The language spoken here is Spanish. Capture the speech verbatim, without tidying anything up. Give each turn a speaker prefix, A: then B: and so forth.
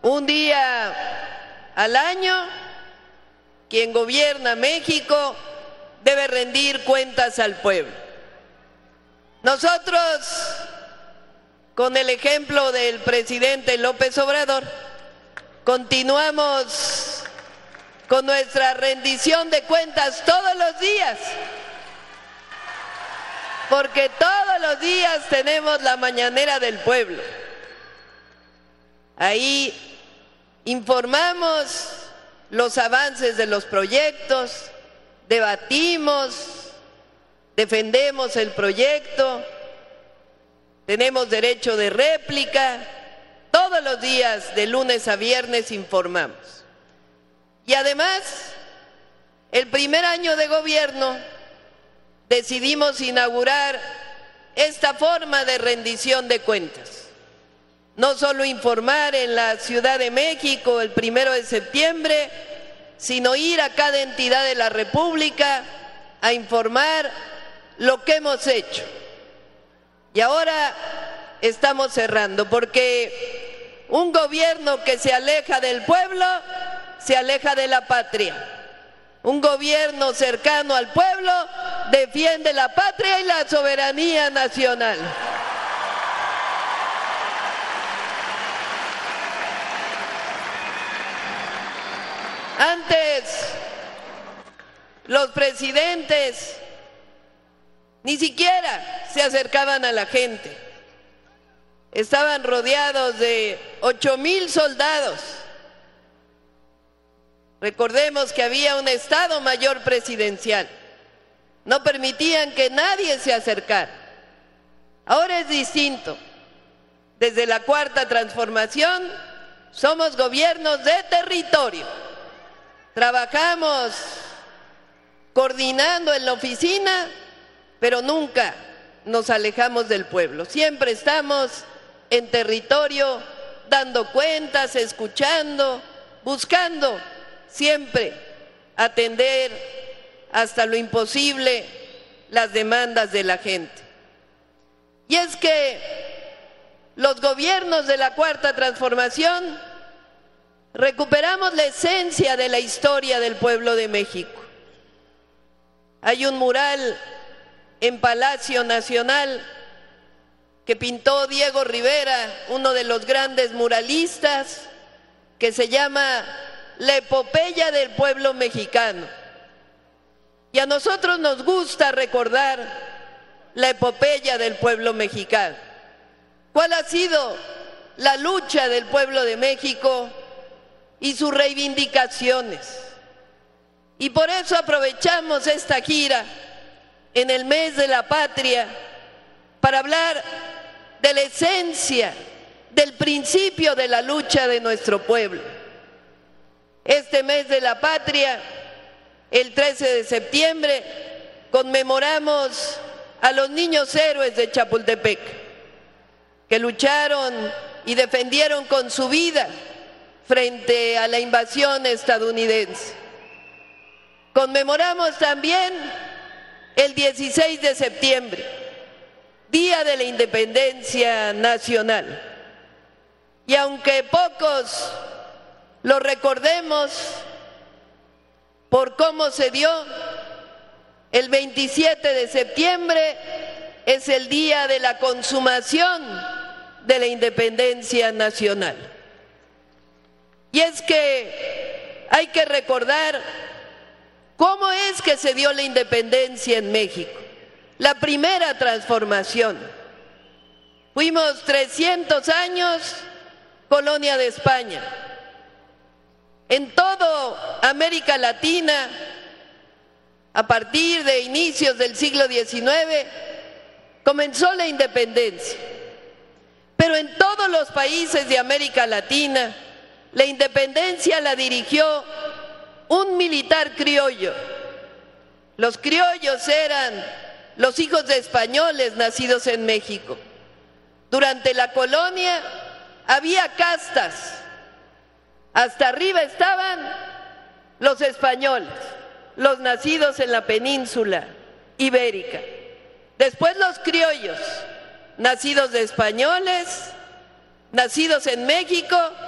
A: Un día al año, quien gobierna México debe rendir cuentas al pueblo. Nosotros, con el ejemplo del presidente López Obrador, continuamos con nuestra rendición de cuentas todos los días, porque todos los días tenemos la mañanera del pueblo. Ahí informamos los avances de los proyectos, debatimos, defendemos el proyecto, tenemos derecho de réplica, todos los días de lunes a viernes informamos. Y además, el primer año de gobierno decidimos inaugurar esta forma de rendición de cuentas. No solo informar en la Ciudad de México el primero de septiembre, sino ir a cada entidad de la República a informar lo que hemos hecho. Y ahora estamos cerrando, porque un gobierno que se aleja del pueblo, se aleja de la patria. Un gobierno cercano al pueblo defiende la patria y la soberanía nacional. Antes, los presidentes ni siquiera se acercaban a la gente. Estaban rodeados de ocho mil soldados. Recordemos que había un Estado Mayor presidencial. No permitían que nadie se acercara. Ahora es distinto. Desde la Cuarta Transformación somos gobiernos de territorio. Trabajamos coordinando en la oficina, pero nunca nos alejamos del pueblo. Siempre estamos en territorio, dando cuentas, escuchando, buscando siempre atender hasta lo imposible las demandas de la gente. Y es que los gobiernos de la Cuarta Transformación recuperamos la esencia de la historia del pueblo de México. Hay un mural en Palacio Nacional que pintó Diego Rivera, uno de los grandes muralistas, que se llama La epopeya del pueblo mexicano. Y a nosotros nos gusta recordar la epopeya del pueblo mexicano. ¿Cuál ha sido la lucha del pueblo de México y sus reivindicaciones? Y por eso aprovechamos esta gira en el mes de la patria para hablar de la esencia, del principio de la lucha de nuestro pueblo. Este mes de la patria, el trece de septiembre, conmemoramos a los niños héroes de Chapultepec, que lucharon y defendieron con su vida frente a la invasión estadounidense. Conmemoramos también el dieciséis de septiembre, Día de la Independencia Nacional. Y aunque pocos lo recordemos por cómo se dio, el veintisiete de septiembre es el día de la consumación de la independencia nacional. Y es que hay que recordar cómo es que se dio la independencia en México, la primera transformación. Fuimos trescientos años colonia de España. En toda América Latina, a partir de inicios del siglo diecinueve, comenzó la independencia. Pero en todos los países de América Latina, la independencia la dirigió un militar criollo. Los criollos eran los hijos de españoles nacidos en México. Durante la colonia había castas. Hasta arriba estaban los españoles, los nacidos en la península ibérica. Después los criollos, nacidos de españoles, nacidos en México